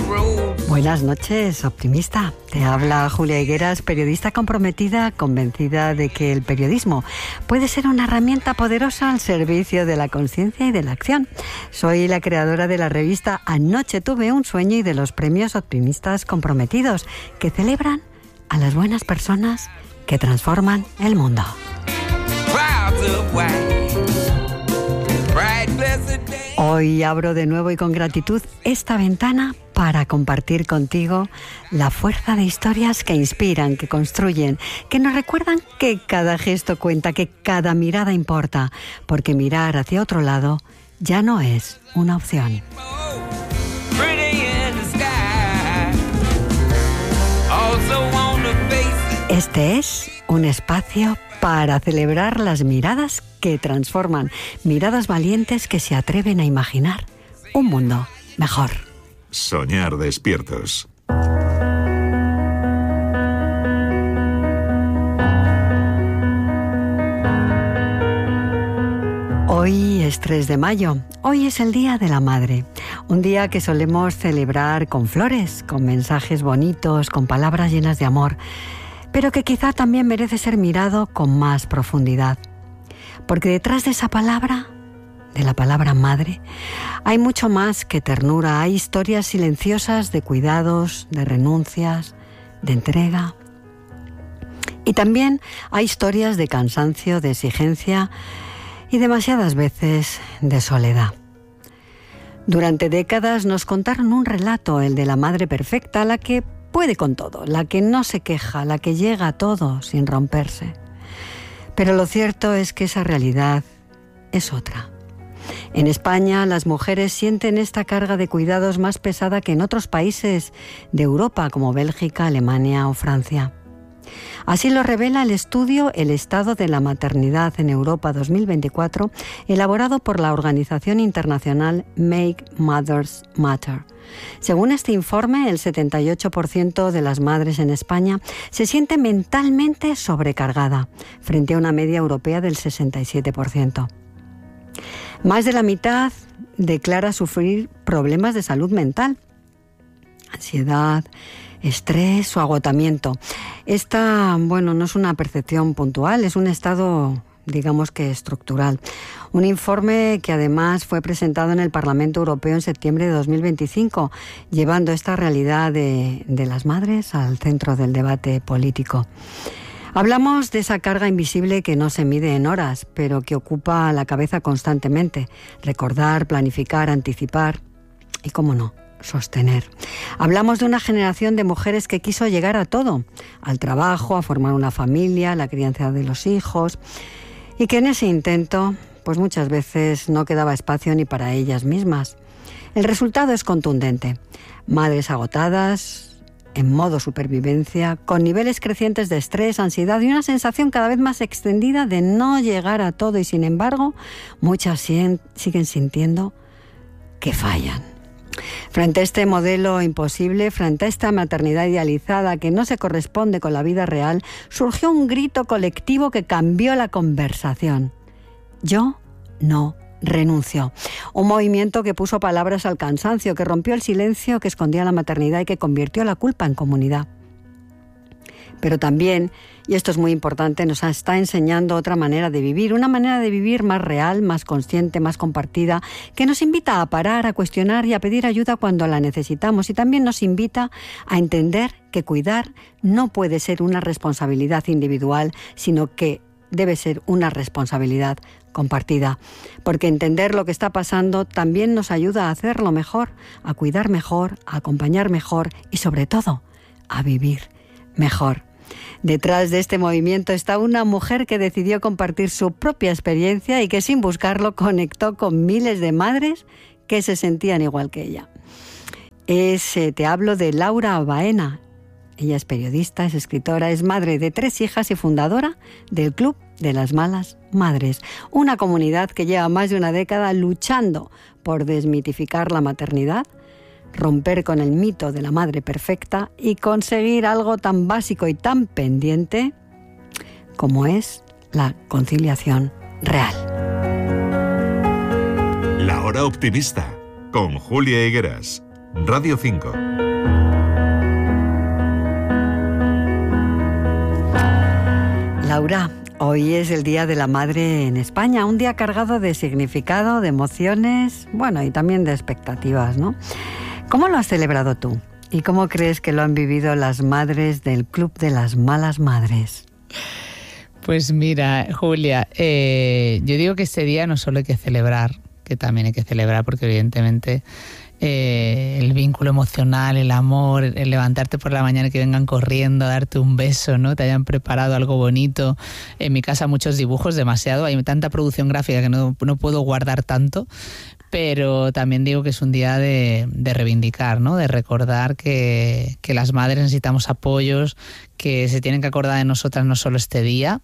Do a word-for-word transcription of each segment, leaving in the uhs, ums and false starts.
Buenas noches, optimista. Te habla Julia Higueras, periodista comprometida, convencida de que el periodismo puede ser una herramienta poderosa al servicio de la conciencia y de la acción. Soy la creadora de la revista Anoche tuve un sueño y de los premios Optimistas Comprometidos, que celebran a las buenas personas que transforman el mundo. Hoy abro de nuevo y con gratitud esta ventana para compartir contigo la fuerza de historias que inspiran, que construyen, que nos recuerdan que cada gesto cuenta, que cada mirada importa, porque mirar hacia otro lado ya no es una opción. Este es un espacio para celebrar las miradas que transforman, miradas valientes que se atreven a imaginar un mundo mejor. Soñar despiertos. Hoy es tres de mayo, hoy es el Día de la Madre, un día que solemos celebrar con flores, con mensajes bonitos, con palabras llenas de amor, pero que quizá también merece ser mirado con más profundidad. Porque detrás de esa palabra, de la palabra madre, hay mucho más que ternura, hay historias silenciosas de cuidados, de renuncias, de entrega. Y también hay historias de cansancio, de exigencia y demasiadas veces de soledad. Durante décadas nos contaron un relato, el de la madre perfecta, la que puede con todo, la que no se queja, la que llega a todo sin romperse. Pero lo cierto es que esa realidad es otra. En España, las mujeres sienten esta carga de cuidados más pesada que en otros países de Europa, como Bélgica, Alemania o Francia. Así lo revela el estudio El estado de la maternidad en Europa dos mil veinticuatro, elaborado por la organización internacional Make Mothers Matter. Según este informe, el setenta y ocho por ciento de las madres en España se siente mentalmente sobrecargada, frente a una media europea del sesenta y siete por ciento. Más de la mitad declara sufrir problemas de salud mental, ansiedad, estrés o agotamiento. Esta, bueno, no es una percepción puntual, es un estado, digamos que estructural. Un informe que además fue presentado en el Parlamento Europeo en septiembre de dos mil veinticinco, llevando esta realidad de, de las madres al centro del debate político. Hablamos de esa carga invisible que no se mide en horas, pero que ocupa la cabeza constantemente. Recordar, planificar, anticipar y, cómo no, sostener. Hablamos de una generación de mujeres que quiso llegar a todo, al trabajo, a formar una familia, a la crianza de los hijos, y que en ese intento, pues muchas veces no quedaba espacio ni para ellas mismas. El resultado es contundente. Madres agotadas, en modo supervivencia, con niveles crecientes de estrés, ansiedad y una sensación cada vez más extendida de no llegar a todo, y sin embargo, muchas siguen sintiendo que fallan. Frente a este modelo imposible, frente a esta maternidad idealizada que no se corresponde con la vida real, surgió un grito colectivo que cambió la conversación. Yo no renuncio. Un movimiento que puso palabras al cansancio, que rompió el silencio que escondía la maternidad y que convirtió la culpa en comunidad. Pero también, y esto es muy importante, nos está enseñando otra manera de vivir, una manera de vivir más real, más consciente, más compartida, que nos invita a parar, a cuestionar y a pedir ayuda cuando la necesitamos, y también nos invita a entender que cuidar no puede ser una responsabilidad individual, sino que debe ser una responsabilidad compartida, porque entender lo que está pasando también nos ayuda a hacerlo mejor, a cuidar mejor, a acompañar mejor y sobre todo a vivir mejor. Detrás de este movimiento está una mujer que decidió compartir su propia experiencia y que sin buscarlo conectó con miles de madres que se sentían igual que ella. Es, eh, te hablo de Laura Baena. Ella es periodista, es escritora, es madre de tres hijas y fundadora del Club de las Malas Madres, una comunidad que lleva más de una década luchando por desmitificar la maternidad, romper con el mito de la madre perfecta y conseguir algo tan básico y tan pendiente como es la conciliación real. La Hora Optimista, con Julia Higueras. Radio cinco. Laura, hoy es el Día de la Madre en España, un día cargado de significado, de emociones, bueno, y también de expectativas, ¿no? ¿Cómo lo has celebrado tú? ¿Y cómo crees que lo han vivido las madres del Club de las Malas Madres? Pues mira, Julia, eh, yo digo que este día no solo hay que celebrar, que también hay que celebrar porque evidentemente eh, el vínculo emocional, el amor, el levantarte por la mañana y que vengan corriendo a darte un beso, ¿no? Te hayan preparado algo bonito. En mi casa muchos dibujos, demasiado, hay tanta producción gráfica que no, no puedo guardar tanto. Pero también digo que es un día de, de reivindicar, ¿no? De recordar que, que las madres necesitamos apoyos, que se tienen que acordar de nosotras no solo este día.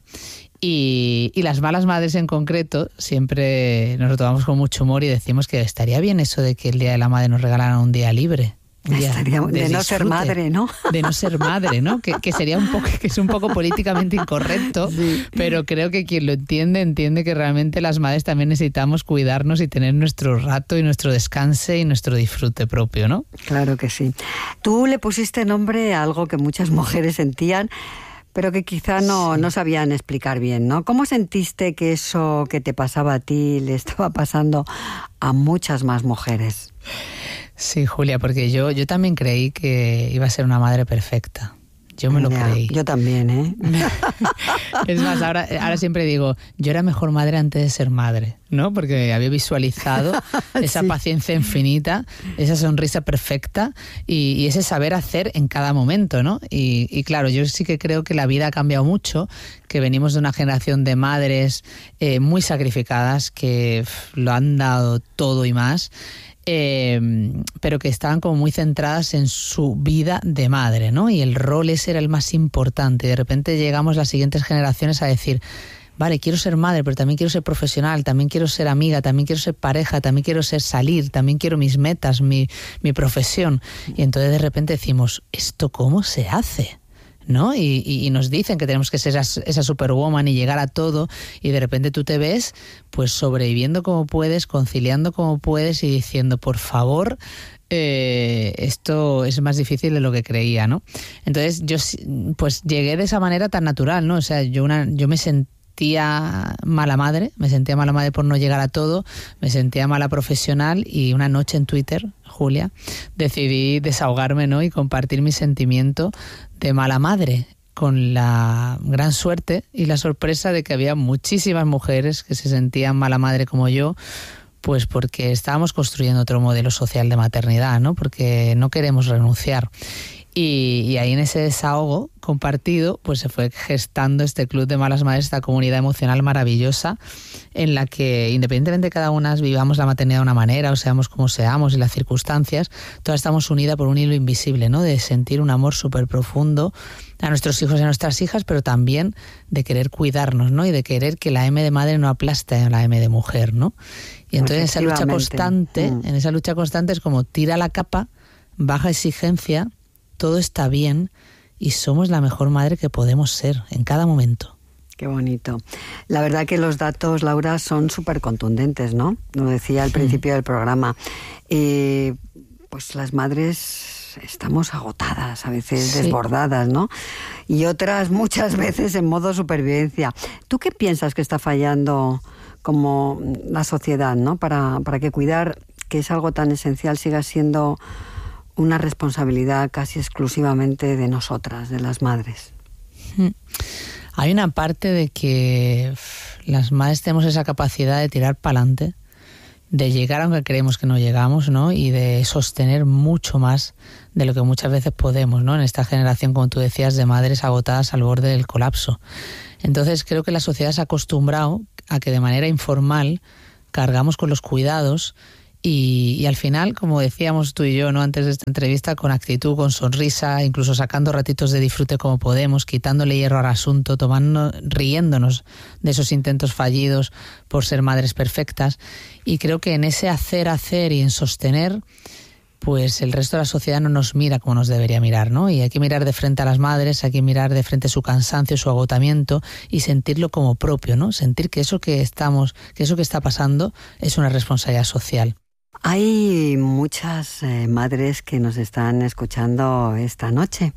Y, y las malas madres en concreto siempre nos lo tomamos con mucho humor y decimos que estaría bien eso de que el Día de la Madre nos regalaran un día libre. Estaría, de, de no disfrute, ser madre, ¿no? De no ser madre, ¿no? Que, que sería un poco, que es un poco políticamente incorrecto, sí. Pero creo que quien lo entiende, entiende que realmente las madres también necesitamos cuidarnos y tener nuestro rato y nuestro descanse y nuestro disfrute propio, ¿no? Claro que sí. Tú le pusiste nombre a algo que muchas mujeres sentían, pero que quizá no, sí. no sabían explicar bien, ¿no? ¿Cómo sentiste que eso que te pasaba a ti le estaba pasando a muchas más mujeres? Sí, Julia, porque yo, yo también creí que iba a ser una madre perfecta. Yo me lo ya, creí. Yo también, ¿eh? Es más, ahora, ahora siempre digo, yo era mejor madre antes de ser madre, ¿no? Porque había visualizado esa sí. paciencia infinita, esa sonrisa perfecta y, y ese saber hacer en cada momento, ¿no? Y, y claro, yo sí que creo que la vida ha cambiado mucho, que venimos de una generación de madres eh, muy sacrificadas, que pff, lo han dado todo y más. Eh, pero que estaban como muy centradas en su vida de madre, ¿no? Y el rol ese era el más importante. Y de repente llegamos las siguientes generaciones a decir, vale, quiero ser madre, pero también quiero ser profesional, también quiero ser amiga, también quiero ser pareja, también quiero ser salir, también quiero mis metas, mi, mi profesión. Y entonces de repente decimos, ¿esto cómo se hace? ¿No? Y, y, y nos dicen que tenemos que ser esa, esa superwoman y llegar a todo, y de repente tú te ves pues sobreviviendo como puedes, conciliando como puedes y diciendo, por favor, eh, esto es más difícil de lo que creía, ¿no? Entonces yo pues llegué de esa manera tan natural, ¿no? O sea, yo, una, yo me sentía mala madre, me sentía mala madre por no llegar a todo, me sentía mala profesional y una noche en Twitter, Julia, decidí desahogarme, ¿no? Y compartir mi sentimiento de mala madre, con la gran suerte y la sorpresa de que había muchísimas mujeres que se sentían mala madre como yo, pues porque estábamos construyendo otro modelo social de maternidad, ¿no? Porque no queremos renunciar. Y, y ahí en ese desahogo compartido pues se fue gestando este Club de Malas Madres, esta comunidad emocional maravillosa en la que, independientemente de cada una vivamos la maternidad de una manera o seamos como seamos y las circunstancias, todas estamos unidas por un hilo invisible, ¿no? De sentir un amor súper profundo a nuestros hijos y a nuestras hijas, pero también de querer cuidarnos, ¿no? Y de querer que la M de madre no aplaste a la M de mujer, ¿no? Y entonces esa lucha constante, mm. en esa lucha constante es como tira la capa, baja exigencia, todo está bien y somos la mejor madre que podemos ser en cada momento. Qué bonito. La verdad que los datos, Laura, son súper contundentes, ¿no? Lo decía al principio sí. del programa. Eh, pues las madres estamos agotadas, a veces sí. desbordadas, ¿no? Y otras muchas veces en modo supervivencia. ¿Tú qué piensas que está fallando como la sociedad, ¿no? Para, para que cuidar, que es algo tan esencial, siga siendo una responsabilidad casi exclusivamente de nosotras, de las madres? Hay una parte de que las madres tenemos esa capacidad de tirar para adelante, de llegar aunque creemos que no llegamos, ¿no? Y de sostener mucho más de lo que muchas veces podemos, ¿no? En esta generación, como tú decías, de madres agotadas al borde del colapso. Entonces creo que la sociedad se ha acostumbrado a que de manera informal cargamos con los cuidados. Y, y al final, como decíamos tú y yo, ¿no? Antes de esta entrevista, con actitud, con sonrisa, incluso sacando ratitos de disfrute como podemos, quitándole hierro al asunto, tomando, riéndonos de esos intentos fallidos por ser madres perfectas. Y creo que en ese hacer, hacer y en sostener, pues el resto de la sociedad no nos mira como nos debería mirar, ¿no? Y hay que mirar de frente a las madres, hay que mirar de frente su cansancio, su agotamiento y sentirlo como propio, ¿no? Sentir que eso que estamos, que eso que está pasando es una responsabilidad social. Hay muchas eh, madres que nos están escuchando esta noche.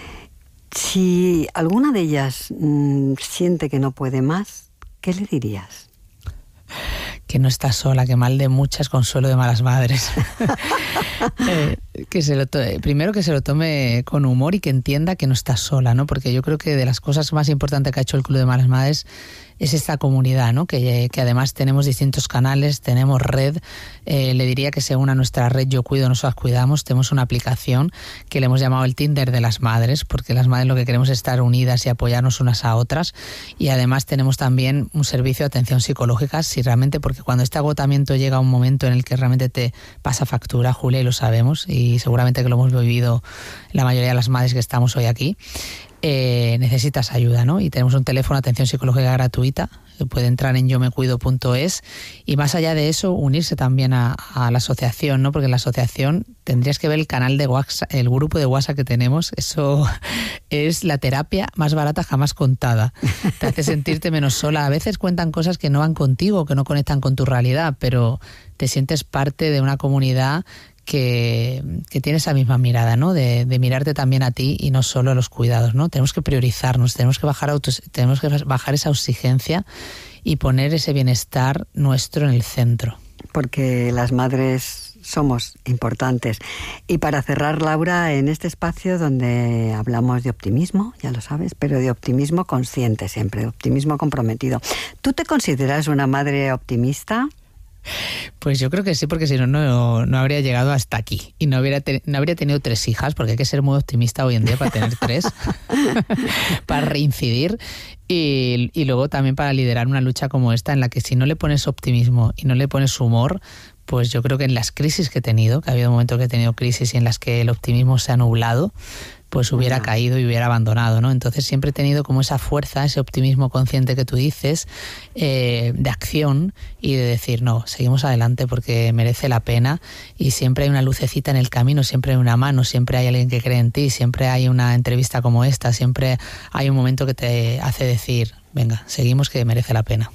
Si alguna de ellas mmm, siente que no puede más, ¿qué le dirías? Que no está sola, que mal de muchas, consuelo de malas madres. eh, que se lo to- primero que se lo tome con humor y que entienda que no está sola, ¿no? Porque yo creo que de las cosas más importantes que ha hecho el Club de Malas Madres es esta comunidad, ¿no? Que, que además tenemos distintos canales, tenemos red. Eh, le diría que se una a nuestra red Yo Cuido, Nosotras Cuidamos. Tenemos una aplicación que le hemos llamado el Tinder de las madres, porque las madres lo que queremos es estar unidas y apoyarnos unas a otras. Y además tenemos también un servicio de atención psicológica, si realmente, porque cuando este agotamiento llega a un momento en el que realmente te pasa factura, Julia, y lo sabemos, y seguramente que lo hemos vivido la mayoría de las madres que estamos hoy aquí, Eh, necesitas ayuda, ¿no? Y tenemos un teléfono de atención psicológica gratuita, puede entrar en yo me cuido punto es, y más allá de eso, unirse también a, a la asociación, ¿no? Porque en la asociación tendrías que ver el canal de WhatsApp, el grupo de WhatsApp que tenemos, eso es la terapia más barata jamás contada. Te hace sentirte menos sola. A veces cuentan cosas que no van contigo, que no conectan con tu realidad, pero te sientes parte de una comunidad Que, que tiene esa misma mirada, ¿no? De, de mirarte también a ti y no solo a los cuidados, ¿no? Tenemos que priorizarnos, tenemos que bajar autos, tenemos que bajar esa exigencia y poner ese bienestar nuestro en el centro. Porque las madres somos importantes. Y para cerrar, Laura, en este espacio donde hablamos de optimismo, ya lo sabes, pero de optimismo consciente siempre, de optimismo comprometido. ¿Tú te consideras una madre optimista? Pues yo creo que sí, porque si no, no, no habría llegado hasta aquí y no, hubiera te, no habría tenido tres hijas, porque hay que ser muy optimista hoy en día para tener tres, para reincidir y, y luego también para liderar una lucha como esta, en la que si no le pones optimismo y no le pones humor, pues yo creo que en las crisis que he tenido, que ha habido momentos que he tenido crisis y en las que el optimismo se ha nublado, pues hubiera caído y hubiera abandonado, ¿no? Entonces siempre he tenido como esa fuerza, ese optimismo consciente que tú dices, eh, de acción y de decir, no, seguimos adelante porque merece la pena y siempre hay una lucecita en el camino, siempre hay una mano, siempre hay alguien que cree en ti, siempre hay una entrevista como esta, siempre hay un momento que te hace decir, venga, seguimos que merece la pena.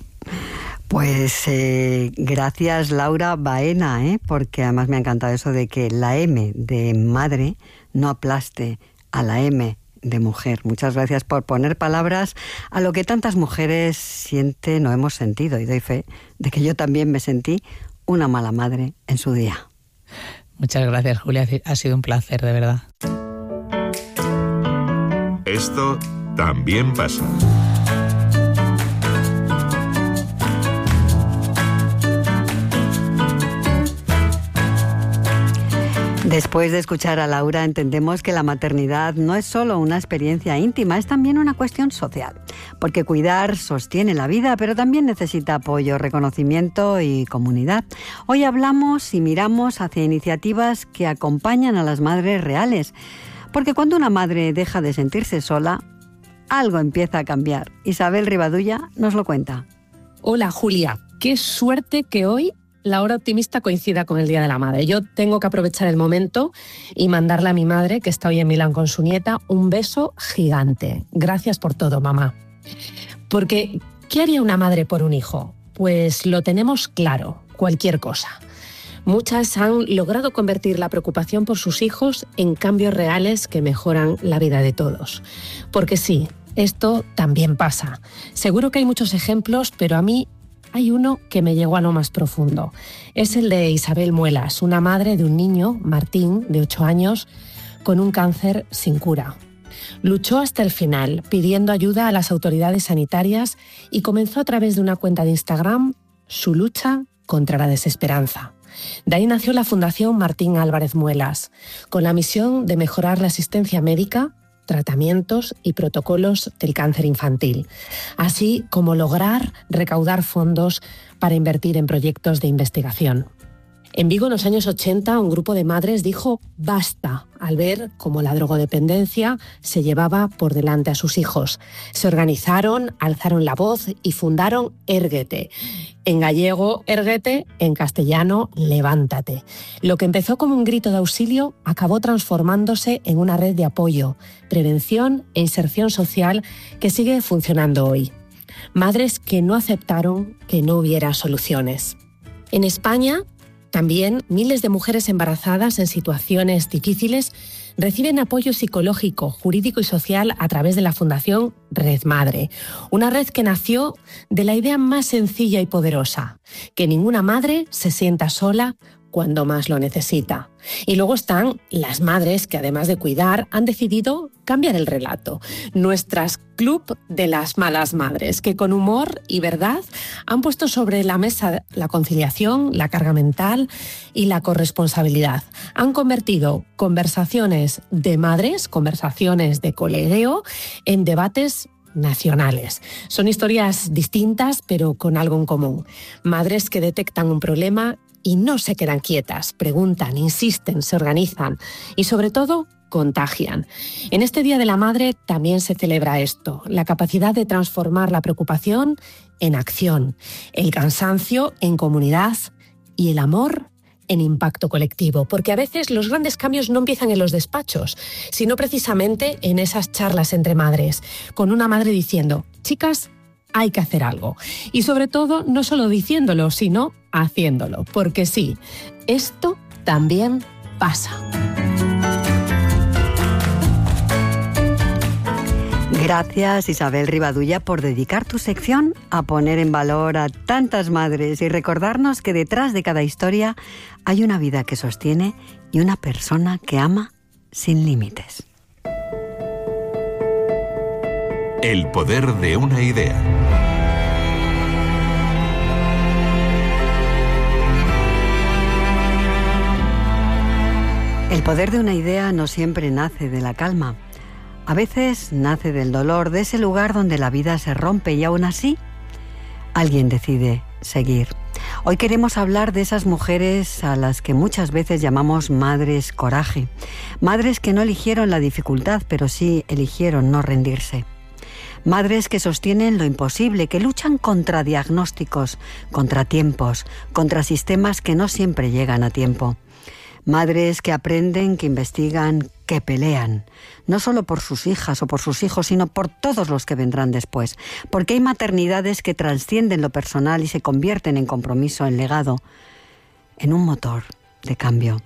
Pues eh, gracias, Laura Baena, ¿eh? Porque además me ha encantado eso de que la M de madre no aplaste a la M de mujer. Muchas gracias por poner palabras a lo que tantas mujeres sienten o hemos sentido, y doy fe de que yo también me sentí una mala madre en su día. Muchas gracias, Julia, ha sido un placer, de verdad. Esto también pasa. Después de escuchar a Laura, entendemos que la maternidad no es solo una experiencia íntima, es también una cuestión social. Porque cuidar sostiene la vida, pero también necesita apoyo, reconocimiento y comunidad. Hoy hablamos y miramos hacia iniciativas que acompañan a las madres reales. Porque cuando una madre deja de sentirse sola, algo empieza a cambiar. Isabel Rivadulla nos lo cuenta. Hola, Julia. Qué suerte que hoy la hora optimista coincida con el Día de la Madre. Yo tengo que aprovechar el momento y mandarle a mi madre, que está hoy en Milán con su nieta, un beso gigante. Gracias por todo, mamá. Porque, ¿qué haría una madre por un hijo? Pues lo tenemos claro, cualquier cosa. Muchas han logrado convertir la preocupación por sus hijos en cambios reales que mejoran la vida de todos. Porque sí, esto también pasa. Seguro que hay muchos ejemplos, pero a mí hay uno que me llegó a lo más profundo. Es el de Isabel Muelas, una madre de un niño, Martín, de ocho años, con un cáncer sin cura. Luchó hasta el final, pidiendo ayuda a las autoridades sanitarias y comenzó a través de una cuenta de Instagram su lucha contra la desesperanza. De ahí nació la Fundación Martín Álvarez Muelas, con la misión de mejorar la asistencia médica, tratamientos y protocolos del cáncer infantil, así como lograr recaudar fondos para invertir en proyectos de investigación. En Vigo, en los años ochenta, un grupo de madres dijo basta al ver cómo la drogodependencia se llevaba por delante a sus hijos. Se organizaron, alzaron la voz y fundaron Érguete. En gallego, Érguete, en castellano, levántate. Lo que empezó como un grito de auxilio acabó transformándose en una red de apoyo, prevención e inserción social que sigue funcionando hoy. Madres que no aceptaron que no hubiera soluciones. En España, También miles de mujeres embarazadas en situaciones difíciles reciben apoyo psicológico, jurídico y social a través de la Fundación Red Madre, una red que nació de la idea más sencilla y poderosa, que ninguna madre se sienta sola cuando más lo necesita. Y luego están las madres que, además de cuidar, han decidido cambiar el relato. Nuestras Club de las Malas Madres, que con humor y verdad han puesto sobre la mesa la conciliación, la carga mental y la corresponsabilidad. Han convertido conversaciones de madres, conversaciones de colegueo, en debates nacionales. Son historias distintas, pero con algo en común. Madres que detectan un problema y no se quedan quietas, preguntan, insisten, se organizan y sobre todo contagian. En este Día de la Madre también se celebra esto, la capacidad de transformar la preocupación en acción, el cansancio en comunidad y el amor en impacto colectivo, porque a veces los grandes cambios no empiezan en los despachos, sino precisamente en esas charlas entre madres, con una madre diciendo, chicas, hay que hacer algo. Y sobre todo, no solo diciéndolo, sino haciéndolo. Porque sí, esto también pasa. Gracias, Isabel Rivadulla, por dedicar tu sección a poner en valor a tantas madres y recordarnos que detrás de cada historia hay una vida que sostiene y una persona que ama sin límites. El poder de una idea. El poder de una idea no siempre nace de la calma. A veces nace del dolor, de ese lugar donde la vida se rompe y aún así alguien decide seguir. Hoy queremos hablar de esas mujeres a las que muchas veces llamamos madres coraje. Madres que no eligieron la dificultad, pero sí eligieron no rendirse. Madres que sostienen lo imposible, que luchan contra diagnósticos, contra tiempos, contra sistemas que no siempre llegan a tiempo. Madres que aprenden, que investigan, que pelean, no solo por sus hijas o por sus hijos, sino por todos los que vendrán después, porque hay maternidades que trascienden lo personal y se convierten en compromiso, en legado, en un motor de cambio.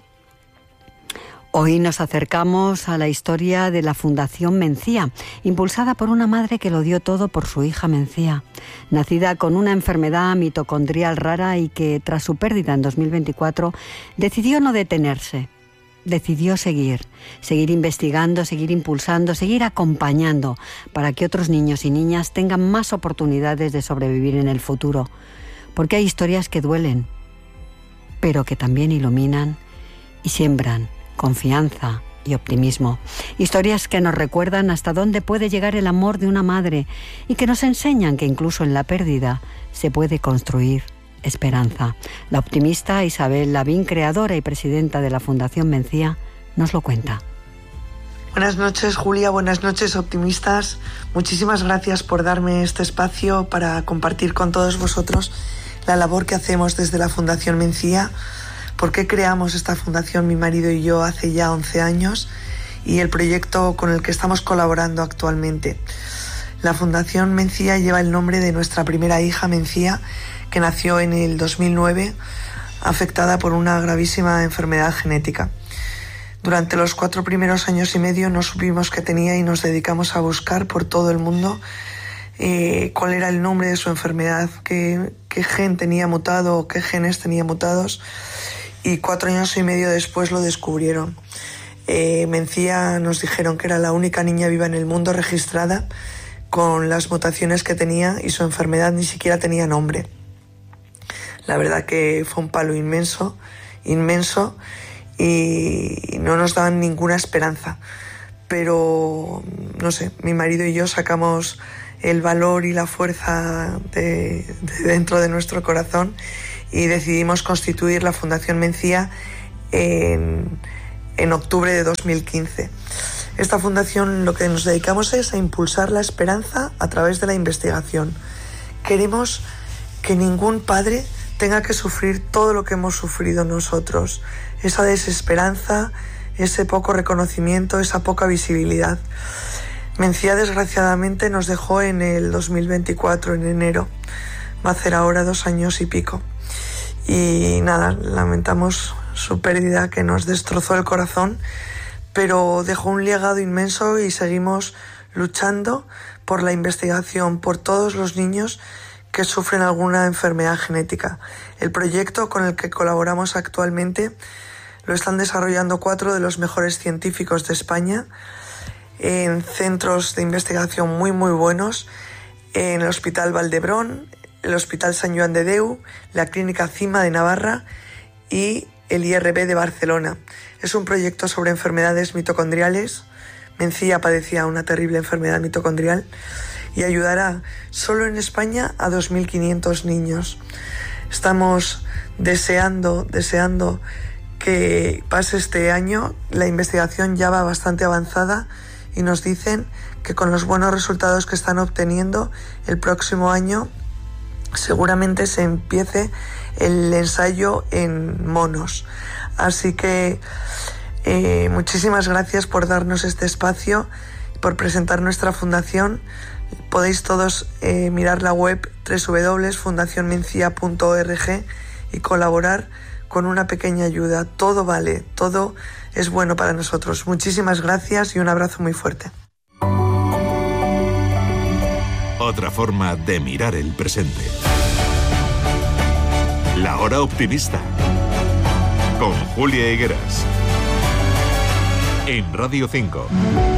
Hoy nos acercamos a la historia de la Fundación Mencía, impulsada por una madre que lo dio todo por su hija Mencía, nacida con una enfermedad mitocondrial rara y que, tras su pérdida en dos mil veinticuatro, decidió no detenerse, decidió seguir, seguir investigando, seguir impulsando, seguir acompañando para que otros niños y niñas tengan más oportunidades de sobrevivir en el futuro, porque hay historias que duelen, pero que también iluminan y siembran confianza y optimismo. Historias que nos recuerdan hasta dónde puede llegar el amor de una madre y que nos enseñan que incluso en la pérdida se puede construir esperanza. La optimista Isabel Lavín, creadora y presidenta de la Fundación Mencía, nos lo cuenta. Buenas noches, Julia. Buenas noches, optimistas. Muchísimas gracias por darme este espacio para compartir con todos vosotros la labor que hacemos desde la Fundación Mencía. ¿Por qué creamos esta fundación, mi marido y yo, hace ya once años? Y el proyecto con el que estamos colaborando actualmente. La Fundación Mencía lleva el nombre de nuestra primera hija, Mencía, que nació en el dos mil nueve, afectada por una gravísima enfermedad genética. Durante los cuatro primeros años y medio no supimos qué tenía y nos dedicamos a buscar por todo el mundo eh, cuál era el nombre de su enfermedad, qué, qué gen tenía mutado o qué genes tenía mutados. Y cuatro años y medio después lo descubrieron. Eh, Mencía nos dijeron que era la única niña viva en el mundo registrada con las mutaciones que tenía y su enfermedad ni siquiera tenía nombre. La verdad que fue un palo inmenso, inmenso, y no nos daban ninguna esperanza. Pero, no sé, mi marido y yo sacamos el valor y la fuerza de, de dentro de nuestro corazón y decidimos constituir la Fundación Mencía en, en octubre de dos mil quince. Esta fundación lo que nos dedicamos es a impulsar la esperanza a través de la investigación. Queremos que ningún padre tenga que sufrir todo lo que hemos sufrido nosotros, esa desesperanza, ese poco reconocimiento, esa poca visibilidad. Mencía desgraciadamente nos dejó en el dos mil veinticuatro, en enero, va a hacer ahora dos años y pico. Y nada, lamentamos su pérdida, que nos destrozó el corazón, pero dejó un legado inmenso y seguimos luchando por la investigación, por todos los niños que sufren alguna enfermedad genética. El proyecto con el que colaboramos actualmente lo están desarrollando cuatro de los mejores científicos de España en centros de investigación muy muy buenos, en el Hospital Valdebrón, el Hospital Sant Joan de Déu, la Clínica Cima de Navarra y el I R B de Barcelona. Es un proyecto sobre enfermedades mitocondriales. Mencía padecía una terrible enfermedad mitocondrial y ayudará solo en España a dos mil quinientos niños. Estamos deseando, deseando que pase este año. La investigación ya va bastante avanzada y nos dicen que con los buenos resultados que están obteniendo, el próximo año seguramente se empiece el ensayo en monos. Así que eh, muchísimas gracias por darnos este espacio, por presentar nuestra fundación. Podéis todos eh, mirar la web doble u doble u doble u punto fundación mencía punto org y colaborar con una pequeña ayuda. Todo vale, todo es bueno para nosotros. Muchísimas gracias y un abrazo muy fuerte. Otra forma de mirar el presente. La Hora Optimista, con Julia Higueras, en Radio cinco.